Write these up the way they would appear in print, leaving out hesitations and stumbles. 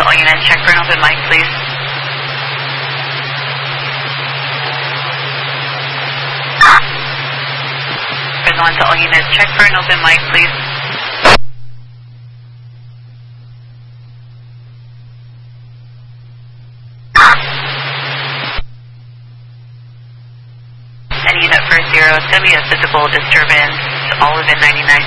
all units, check for an open mic, please. Prison 1 to all units, check for an open mic, please. And unit for 0, it's going to be a physical disturbance, Olive and 99.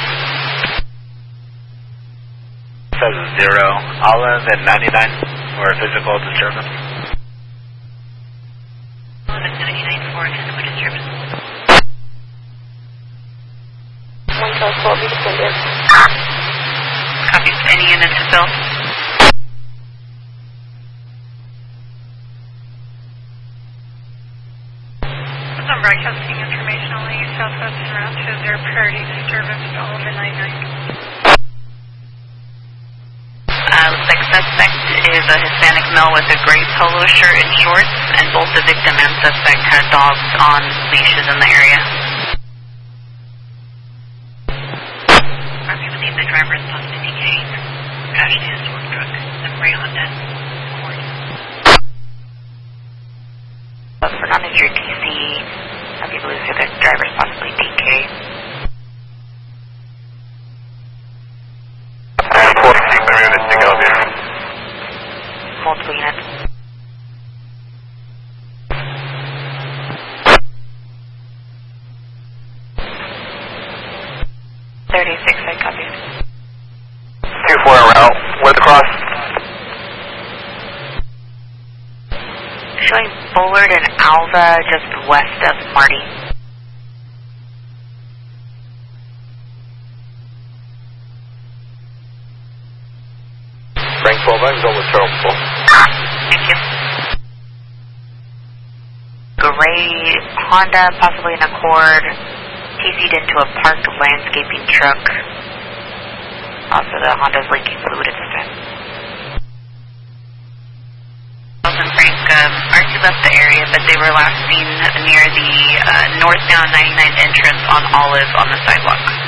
Says 0, Olive and 99 for a physical disturbance. Olive and 99 for a physical disturbance. 112 be descended. Copy. Any units to fill? I'm broadcasting information only southwest and around to 0 priority disturbance to Olive and 99. Looks like suspect is a Hispanic male with a gray polo shirt and shorts, and both the victim and suspect had dogs on leashes in the area. We believe the driver is possibly decayed, crashed his work truck, the gray Honda Accord. For non-injured DC, we believe that the driver is possibly decayed. Multiple units. 36, I copy. 2-4 en route, where the cross? Showing Bullard and Alva just west of Marty. Rank 12, I'm over Charles. Thank you. Gray Honda, possibly an Accord, TC'd into a parked landscaping truck. Also, the Honda's leaking fluid at this time. Wilson Frank, RC left the area, but they were last seen near the northbound 99 entrance on Olive on the sidewalk.